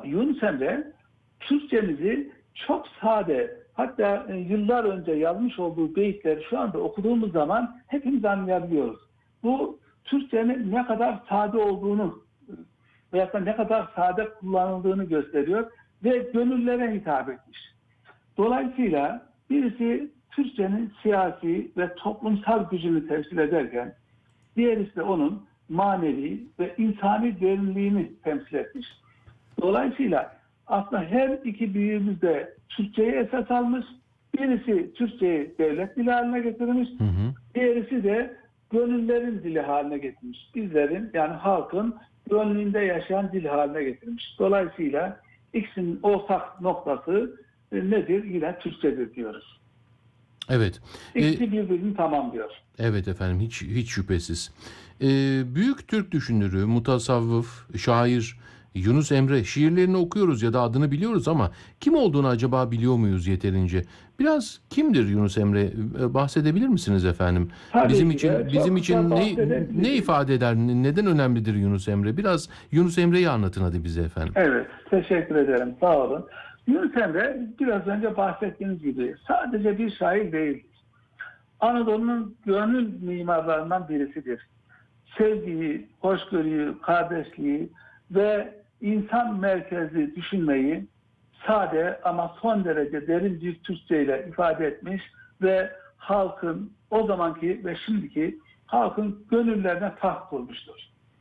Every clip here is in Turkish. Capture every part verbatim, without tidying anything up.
Yunus Emre Türkçemizi çok sade, hatta e, yıllar önce yazmış olduğu beyitleri şu anda okuduğumuz zaman hepimiz anlayabiliyoruz. Bu Türkçenin ne kadar sade olduğunu veyahut da ne kadar sade kullanıldığını gösteriyor ve gönüllere hitap etmiş. Dolayısıyla birisi Türkçenin siyasi ve toplumsal gücünü temsil ederken diğerisi de onun manevi ve insani derinliğini temsil etmiş. Dolayısıyla aslında her iki büyüğümüz de Türkçeyi esas almış. Birisi Türkçeyi devlet dili haline getirmiş. Hı hı. Diğerisi de gönüllerin dili haline getirmiş. Bizlerin, yani halkın gönlünde yaşayan dil haline getirmiş. Dolayısıyla ikisinin ortak noktası e, nedir? Yine Türkçedir diyoruz. Evet. İkisi Ee, birbirini tamamlıyor. evet efendim, hiç hiç şüphesiz. Ee, büyük Türk düşünürü, mutasavvıf, şair Yunus Emre şiirlerini okuyoruz ya da adını biliyoruz ama kim olduğunu acaba biliyor muyuz yeterince? Biraz kimdir Yunus Emre? Ee, Bahsedebilir misiniz efendim? Tabii Bizim ki de için çok bizim kısa için ne ne bahsedebilirim. ifade eder? Neden önemlidir Yunus Emre? Biraz Yunus Emre'yi anlatın hadi bize efendim. Evet, teşekkür ederim. Sağ olun. Yunus Emre biraz önce bahsettiğiniz gibi sadece bir şair değildir. Anadolu'nun gönül mimarlarından birisidir. Sevgiyi, hoşgörüyü, kardeşliği ve insan merkezli düşünmeyi sade ama son derece derin bir Türkçeyle ifade etmiş ve halkın, o zamanki ve şimdiki halkın gönüllerine taht kurmuştur.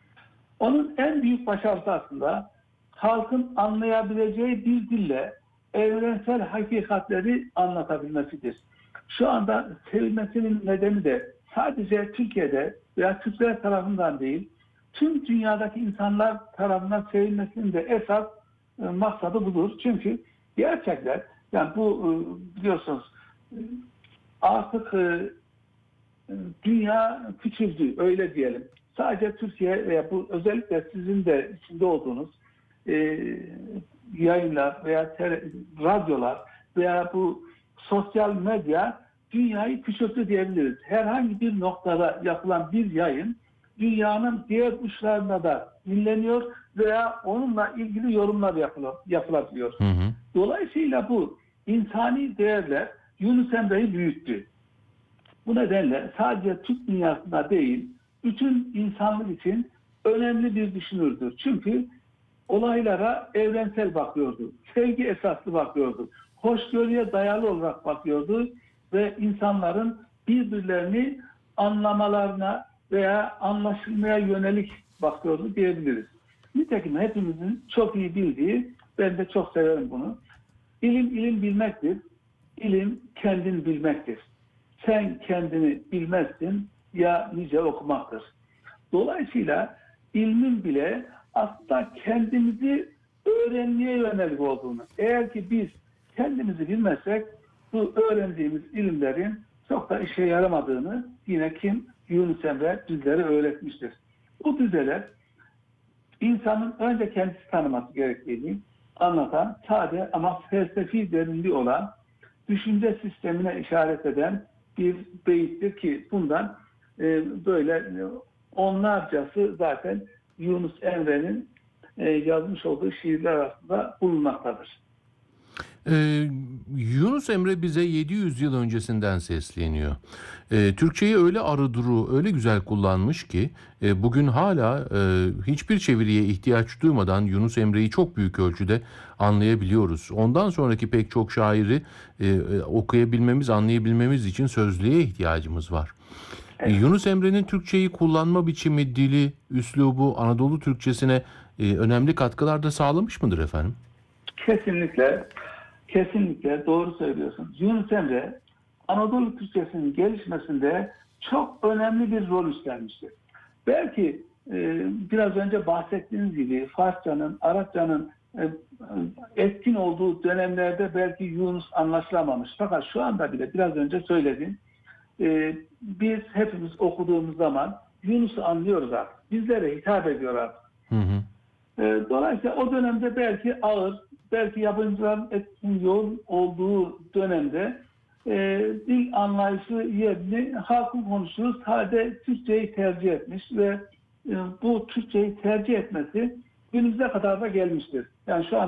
Onun en büyük başarısı aslında halkın anlayabileceği bir dille evrensel hakikatleri anlatabilmesidir. Şu anda sevilmesinin nedeni de sadece Türkiye'de veya Türkler tarafından değil, tüm dünyadaki insanlar tarafından sevilmesinin de esas e, maksadı budur. Çünkü gerçekler, yani bu e, biliyorsunuz e, artık e, dünya küçüldü, öyle diyelim. Sadece Türkiye veya bu özellikle sizin de içinde olduğunuz e, yayınlar veya tele, radyolar veya bu sosyal medya dünyayı küçülttü diyebiliriz. Herhangi bir noktada yapılan bir yayın dünyanın diğer uçlarında da dinleniyor veya onunla ilgili yorumlar yapılıyor, yapılabiliyor. Hı hı. Dolayısıyla bu insani değerler Yunus Emre'yi büyüttü. Bu nedenle sadece Türk dünyasında değil, bütün insanlık için önemli bir düşünürdür. Çünkü olaylara evrensel bakıyordu, sevgi esaslı bakıyordu, hoşgörüye dayalı olarak bakıyordu ve insanların birbirlerini anlamalarına veya anlaşılmaya yönelik bakıyordu diyebiliriz. Nitekim hepimizin çok iyi bildiği, ben de çok severim bunu, İlim ilim bilmektir, ilim kendin bilmektir. Sen kendini bilmezsin ya nice okumaktır. Dolayısıyla ilmin bile aslında kendimizi öğrenmeye yönelik olduğunu, eğer ki biz kendimizi bilmezsek bu öğrendiğimiz ilimlerin çok da işe yaramadığını yine kim? Yunus Emre bizlere öğretmiştir. Bu düzeler insanın önce kendisi tanıması gerektiğini anlatan, sade ama felsefi derinliği olan, düşünce sistemine işaret eden bir beyittir ki bundan e, böyle onlarcası zaten Yunus Emre'nin e, yazmış olduğu şiirler arasında bulunmaktadır. Ee, Yunus Emre bize yedi yüz yıl öncesinden sesleniyor. Ee, Türkçeyi öyle arı duru, öyle güzel kullanmış ki e, bugün hala e, hiçbir çeviriye ihtiyaç duymadan Yunus Emre'yi çok büyük ölçüde anlayabiliyoruz. Ondan sonraki pek çok şairi e, okuyabilmemiz, anlayabilmemiz için sözlüğe ihtiyacımız var. Evet. Yunus Emre'nin Türkçeyi kullanma biçimi, dili, üslubu Anadolu Türkçesine e, önemli katkılar da sağlamış mıdır efendim? Kesinlikle. Kesinlikle doğru söylüyorsunuz. Yunus Emre Anadolu Türkçesinin gelişmesinde çok önemli bir rol üstlenmiştir. Belki e, biraz önce bahsettiğiniz gibi Farsçanın, Arapçanın e, etkin olduğu dönemlerde belki Yunus anlaşılamamış. Fakat şu anda bile biraz önce söyledim. E, biz hepimiz okuduğumuz zaman Yunus'u anlıyoruz artık. Bizlere hitap ediyor artık. Hı hı. E, dolayısıyla o dönemde belki ağır, belki yabancıların etkin yoğun olduğu dönemde e, dil anlayışı yerini halkın konuştuğu sadece Türkçeyi tercih etmiş ve e, bu Türkçeyi tercih etmesi günümüze kadar da gelmiştir. Yani şu an